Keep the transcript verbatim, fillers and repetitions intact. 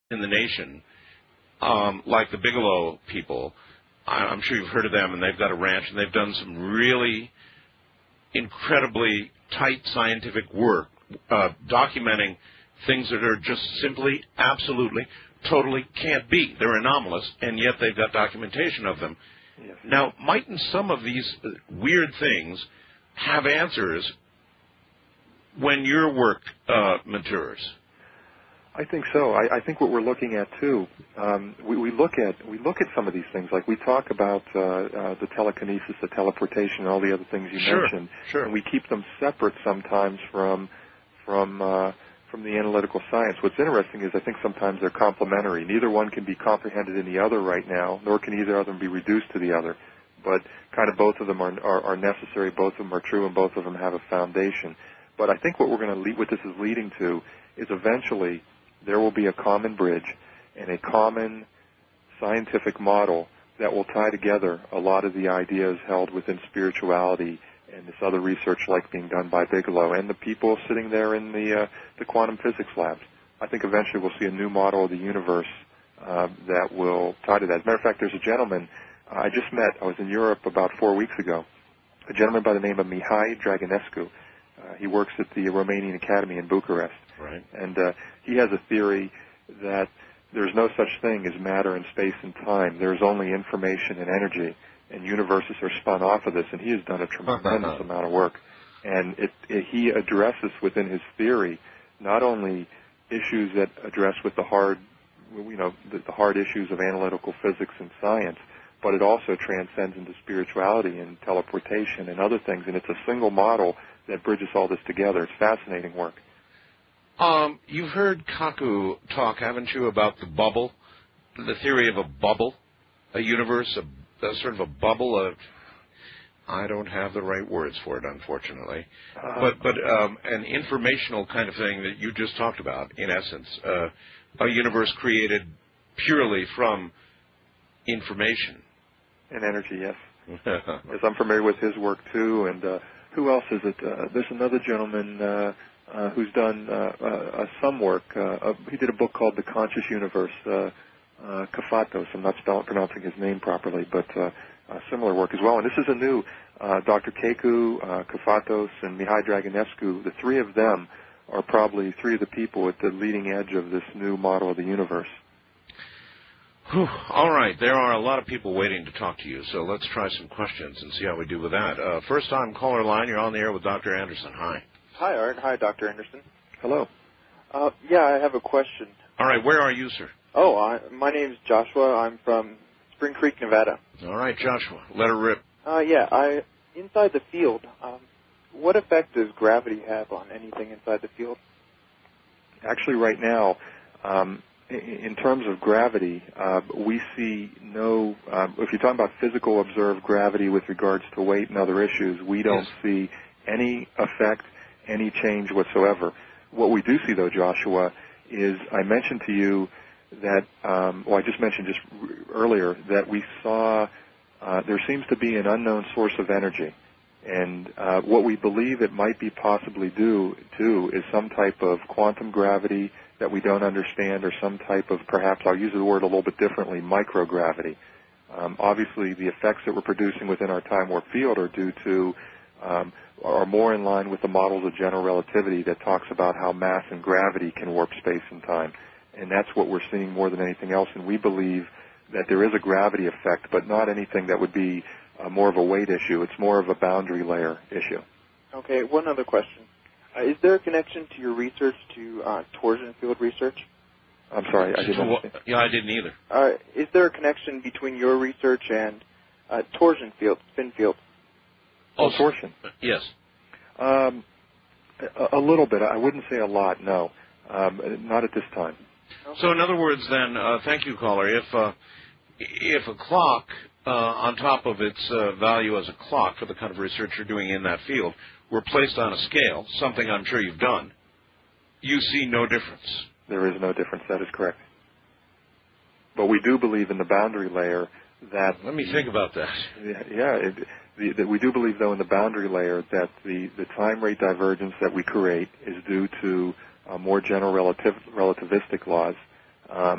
in the nation, um, like the Bigelow people. I'm sure you've heard of them, and they've got a ranch, and they've done some really incredibly tight scientific work uh, documenting things that are just simply, absolutely, totally can't be. They're anomalous, and yet they've got documentation of them. Yes. Now, mightn't some of these weird things have answers when your work uh, matures? I think so. I, I think what we're looking at too, um, we, we look at we look at some of these things. Like we talk about uh, uh, the telekinesis, the teleportation, and all the other things you sure, mentioned, sure. and we keep them separate sometimes from from uh, from the analytical science. What's interesting is I think sometimes they're complementary. Neither one can be comprehended in the other right now, nor can either of them be reduced to the other. But kind of both of them are, are, are necessary, both of them are true, and both of them have a foundation. But I think what we're going to lead, what this is leading to, is eventually there will be a common bridge and a common scientific model that will tie together a lot of the ideas held within spirituality and this other research like being done by Bigelow and the people sitting there in the uh, the quantum physics labs. I think eventually we'll see a new model of the universe uh, that will tie to that. As a matter of fact, there's a gentleman uh, I just met. I was in Europe about four weeks ago. A gentleman by the name of Mihai Dragonescu. Uh, he works at the Romanian Academy in Bucharest. Right. And uh, he has a theory that there's no such thing as matter in space and time. There's only information and energy, and universes are spun off of this, and he has done a tremendous amount of work. And it, it, he addresses within his theory not only issues that address with the hard, you know, the, the hard issues of analytical physics and science, but it also transcends into spirituality and teleportation and other things, and it's a single model that bridges all this together. It's fascinating work. Um, you've heard Kaku talk, haven't you, about the bubble, the theory of a bubble, a universe, a, a sort of a bubble of, I don't have the right words for it, unfortunately, uh, but but um, an informational kind of thing that you just talked about, in essence, uh, a universe created purely from information. And energy, yes. Yes, I'm familiar with his work, too, and uh, who else is it? Uh, there's another gentleman uh, uh, who's done uh, uh, some work. Uh, uh, he did a book called The Conscious Universe, uh, uh, Kafatos. I'm not spell- pronouncing his name properly, but uh, uh, similar work as well. And this is a new uh, Doctor Keku, uh, Kafatos, and Mihai Dragonescu. The three of them are probably three of the people at the leading edge of this new model of the universe. Whew. All right, there are a lot of people waiting to talk to you, so let's try some questions and see how we do with that. Uh, first time caller line, you're on the air with Doctor Anderson. Hi. Hi, Art. Hi, Doctor Anderson. Hello. Uh, yeah, I have a question. All right, where are you, sir? Oh, I, my name's Joshua. I'm from Spring Creek, Nevada. All right, Joshua, let her rip. Uh, yeah, I inside the field, um, what effect does gravity have on anything inside the field? Actually, right now, um, in terms of gravity, uh, we see no, um, if you're talking about physical observed gravity with regards to weight and other issues, we don't yes. see any effect, any change whatsoever. What we do see, though, Joshua, is I mentioned to you that, um, well, I just mentioned just earlier that we saw uh, there seems to be an unknown source of energy. And uh, what we believe it might be possibly due to is some type of quantum gravity that we don't understand, or some type of, perhaps I'll use the word a little bit differently, microgravity. Um, obviously, the effects that we're producing within our time warp field are due to, um, are more in line with the models of general relativity that talks about how mass and gravity can warp space and time. And that's what we're seeing more than anything else. And we believe that there is a gravity effect, but not anything that would be uh, more of a weight issue. It's more of a boundary layer issue. Okay, one other question. Uh, is there a connection to your research to uh, torsion field research? I'm sorry, I didn't understand. Yeah, I didn't either. Uh, is there a connection between your research and uh, torsion field, spin field? Oh, torsion? Yes. Um, a, a little bit. I wouldn't say a lot, no. Um, not at this time. Okay. So in other words, then, uh, thank you, caller, if, uh, if a clock, uh, on top of its uh, value as a clock for the kind of research you're doing in that field, were placed on a scale, something I'm sure you've done, you see no difference. There is no difference. That is correct. But we do believe in the boundary layer that... Let me think about that. Yeah, it, the, the, we do believe, though, in the boundary layer that the, the time rate divergence that we create is due to uh, more general relativ- relativistic laws. Um,